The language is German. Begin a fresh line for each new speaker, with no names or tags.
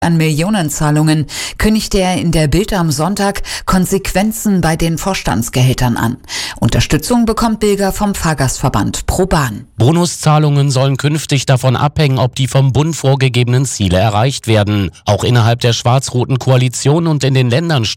An Millionenzahlungen kündigte er in der Bild am Sonntag Konsequenzen bei den Vorstandsgehältern an. Unterstützung bekommt Bilger vom Fahrgastverband ProBahn.
Bonuszahlungen sollen künftig davon abhängen, ob die vom Bund vorgegebenen Ziele erreicht werden. Auch innerhalb der schwarz-roten Koalition und in den Ländern